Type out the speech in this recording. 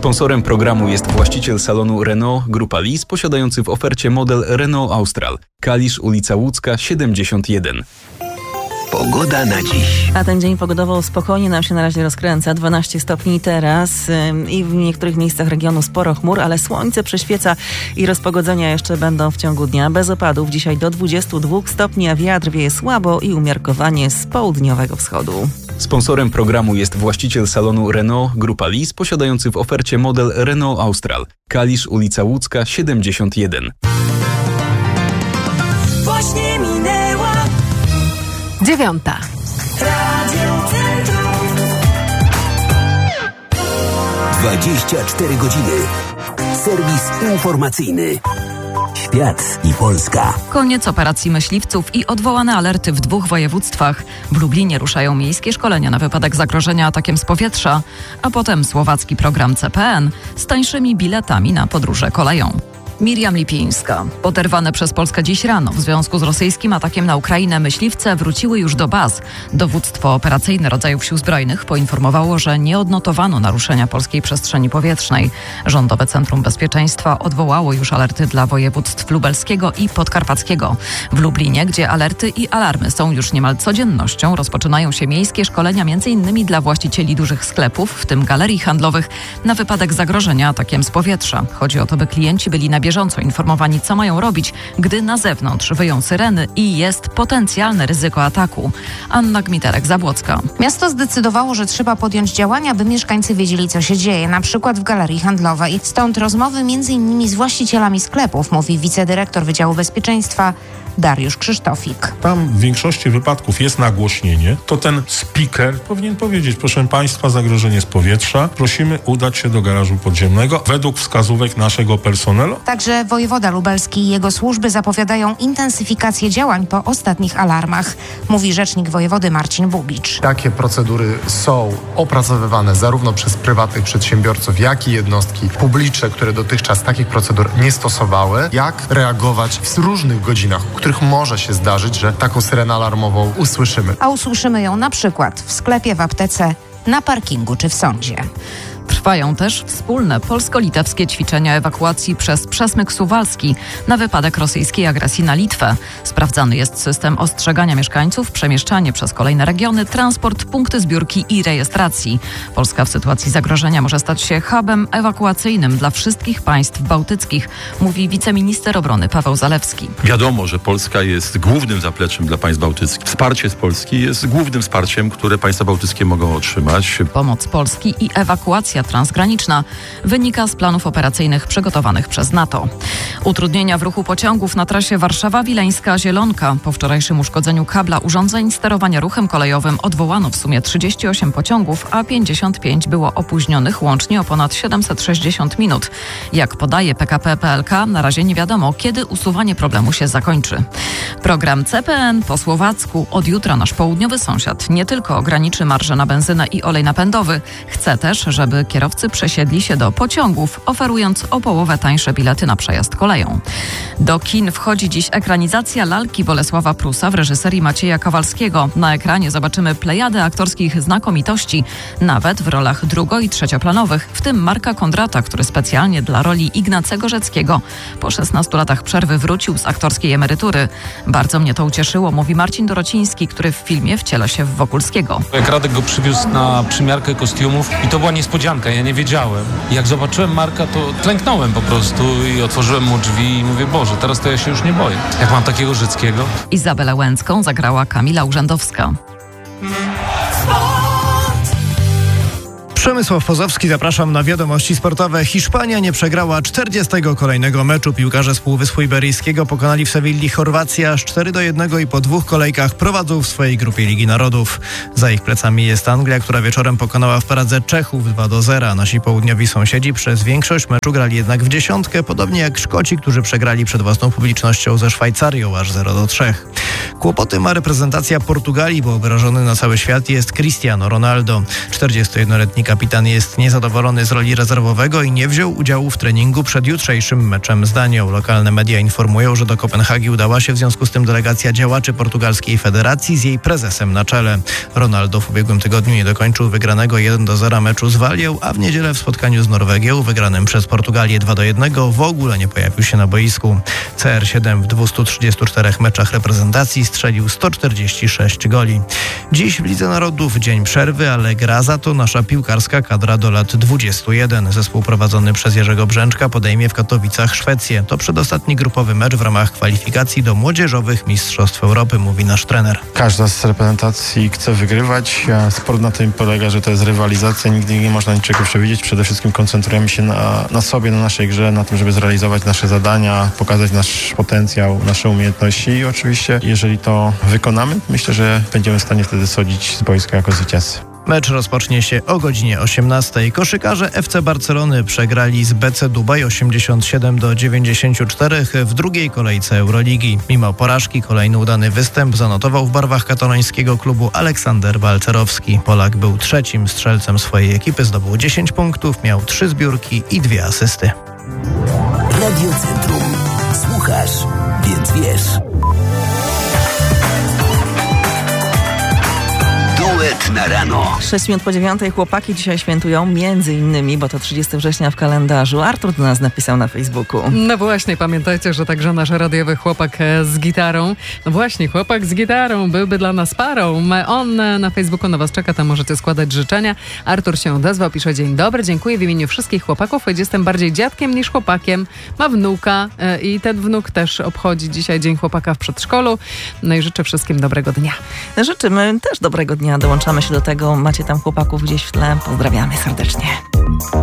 Sponsorem programu jest właściciel salonu Renault Grupa Lis, posiadający w ofercie model Renault Austral. Kalisz, ulica Łódzka, 71. Pogoda na dziś. A ten dzień pogodowo spokojnie nam się na razie rozkręca. 12 stopni teraz i w niektórych miejscach regionu sporo chmur, ale słońce przyświeca i rozpogodzenia jeszcze będą w ciągu dnia. Bez opadów dzisiaj do 22 stopni, a wiatr wieje słabo i umiarkowanie z południowego wschodu. Sponsorem programu jest właściciel salonu Renault Grupa Lis, posiadający w ofercie model Renault Austral. Kalisz, ulica Łódzka, 71. Właśnie minęła 9. Radio Centrum. 24 godziny. Serwis informacyjny. Świat i Polska. Koniec operacji myśliwców i odwołane alerty w 2 województwach. W Lublinie ruszają miejskie szkolenia na wypadek zagrożenia atakiem z powietrza, a potem słowacki program CPN z tańszymi biletami na podróże koleją. Miriam Lipińska. Poderwane przez Polskę dziś rano w związku z rosyjskim atakiem na Ukrainę myśliwce wróciły już do baz. Dowództwo operacyjne rodzajów sił zbrojnych poinformowało, że nie odnotowano naruszenia polskiej przestrzeni powietrznej. Rządowe Centrum Bezpieczeństwa odwołało już alerty dla województw lubelskiego i podkarpackiego. W Lublinie, gdzie alerty i alarmy są już niemal codziennością, rozpoczynają się miejskie szkolenia m.in. dla właścicieli dużych sklepów, w tym galerii handlowych, na wypadek zagrożenia atakiem z powietrza. Chodzi o to, by klienci byli na bieżąco informowani, co mają robić, gdy na zewnątrz wyją syreny i jest potencjalne ryzyko ataku. Anna Gmiterek-Zabłocka. Miasto zdecydowało, że trzeba podjąć działania, by mieszkańcy wiedzieli, co się dzieje, na przykład w galerii handlowej. Stąd rozmowy m.in. z właścicielami sklepów, mówi wicedyrektor Wydziału Bezpieczeństwa Dariusz Krzysztofik. Tam w większości wypadków jest nagłośnienie. To ten speaker powinien powiedzieć: proszę Państwa, zagrożenie z powietrza. Prosimy udać się do garażu podziemnego według wskazówek naszego personelu. Także wojewoda lubelski i jego służby zapowiadają intensyfikację działań po ostatnich alarmach, mówi rzecznik wojewody Marcin Bubicz. Takie procedury są opracowywane zarówno przez prywatnych przedsiębiorców, jak i jednostki publiczne, które dotychczas takich procedur nie stosowały. Jak reagować w różnych godzinach, w których może się zdarzyć, że taką syrenę alarmową usłyszymy. A usłyszymy ją na przykład w sklepie, w aptece, na parkingu czy w sądzie. Trwają też wspólne polsko-litewskie ćwiczenia ewakuacji przez przesmyk suwalski na wypadek rosyjskiej agresji na Litwę. Sprawdzany jest system ostrzegania mieszkańców, przemieszczanie przez kolejne regiony, transport, punkty zbiórki i rejestracji. Polska w sytuacji zagrożenia może stać się hubem ewakuacyjnym dla wszystkich państw bałtyckich, mówi wiceminister obrony Paweł Zalewski. Wiadomo, że Polska jest głównym zapleczem dla państw bałtyckich. Wsparcie z Polski jest głównym wsparciem, które państwa bałtyckie mogą otrzymać. Pomoc Polski i ewakuacja transgraniczna wynika z planów operacyjnych przygotowanych przez NATO. Utrudnienia w ruchu pociągów na trasie Warszawa-Wileńska-Zielonka. Po wczorajszym uszkodzeniu kabla urządzeń sterowania ruchem kolejowym odwołano w sumie 38 pociągów, a 55 było opóźnionych łącznie o ponad 760 minut. Jak podaje PKP PLK, na razie nie wiadomo, kiedy usuwanie problemu się zakończy. Program CPN po słowacku. Od jutra nasz południowy sąsiad nie tylko ograniczy marżę na benzynę i olej napędowy, chce też, żeby kierowcy przesiedli się do pociągów, oferując o połowę tańsze bilety na przejazd koleją. Do kin wchodzi dziś ekranizacja lalki Bolesława Prusa w reżyserii Macieja Kowalskiego. Na ekranie zobaczymy plejadę aktorskich znakomitości, nawet w rolach drugo- i trzecioplanowych, w tym Marka Kondrata, który specjalnie dla roli Ignacego Rzeckiego po 16 latach przerwy wrócił z aktorskiej emerytury. Bardzo mnie to ucieszyło, mówi Marcin Dorociński, który w filmie wciela się w Wokulskiego. Jak Radek go przywiózł na przymiarkę kostiumów i to była niespodzianka, ja nie wiedziałem. Jak zobaczyłem Marka, to klęknąłem po prostu i otworzyłem mu drzwi i mówię: Boże, teraz to ja się już nie boję. Jak mam takiego Rzeckiego. Izabelę Łęcką zagrała Kamila Urzędowska. Przemysław Pozowski, zapraszam na wiadomości sportowe. Hiszpania nie przegrała 40. kolejnego meczu. Piłkarze z Półwyspu Iberyjskiego pokonali w Sewilli Chorwację aż 4-1 i po 2 kolejkach prowadzą w swojej grupie Ligi Narodów. Za ich plecami jest Anglia, która wieczorem pokonała w Pradze Czechów 2-0. Nasi południowi sąsiedzi przez większość meczu grali jednak w dziesiątkę, podobnie jak Szkoci, którzy przegrali przed własną publicznością ze Szwajcarią aż 0-3. Kłopoty ma reprezentacja Portugalii, bo wyrażony na cały świat jest Cristiano Ronaldo. 41-letni Kapitan jest niezadowolony z roli rezerwowego i nie wziął udziału w treningu przed jutrzejszym meczem z Danią. Lokalne media informują, że do Kopenhagi udała się w związku z tym delegacja działaczy portugalskiej federacji z jej prezesem na czele. Ronaldo w ubiegłym tygodniu nie dokończył wygranego 1-0 meczu z Walią, a w niedzielę w spotkaniu z Norwegią wygranym przez Portugalię 2-1 w ogóle nie pojawił się na boisku. CR7 w 234 meczach reprezentacji strzelił 146 goli. Dziś w Lidze Narodów dzień przerwy, ale gra za to nasza piłkarska kadra do lat 21. Zespół prowadzony przez Jerzego Brzęczka podejmie w Katowicach Szwecję. To przedostatni grupowy mecz w ramach kwalifikacji do młodzieżowych Mistrzostw Europy, mówi nasz trener. Każda z reprezentacji chce wygrywać, a sport na tym polega, że to jest rywalizacja, nigdy nie można niczego przewidzieć. Przede wszystkim koncentrujemy się na sobie, na naszej grze, na tym, żeby zrealizować nasze zadania, pokazać nasz potencjał, nasze umiejętności i oczywiście, jeżeli to wykonamy, myślę, że będziemy w stanie wtedy schodzić z boiska jako zwycięzcy. Mecz rozpocznie się o godzinie 18. Koszykarze FC Barcelony przegrali z BC Dubaj 87-94 w drugiej kolejce Euroligi. Mimo porażki kolejny udany występ zanotował w barwach katalońskiego klubu Aleksander Balcerowski. Polak był trzecim strzelcem swojej ekipy, zdobył 10 punktów, miał 3 zbiórki i 2 asysty. Radio Centrum. Słuchasz, więc wiesz. Duet na rano. 6 minut po 9 chłopaki dzisiaj świętują między innymi, bo to 30 września w kalendarzu. Artur do nas napisał na Facebooku. No właśnie, pamiętajcie, że także nasz radiowy chłopak z gitarą. No właśnie, chłopak z gitarą byłby dla nas parą. On na Facebooku na was czeka, tam możecie składać życzenia. Artur się odezwał, pisze: dzień dobry, dziękuję w imieniu wszystkich chłopaków. Jestem bardziej dziadkiem niż chłopakiem. Ma wnuka i ten wnuk też obchodzi dzisiaj Dzień Chłopaka w przedszkolu. No i życzę wszystkim dobrego dnia. Życzymy też dobrego dnia. Dołączamy się do tego. Macie tam chłopaków gdzieś w tle. Pozdrawiamy serdecznie.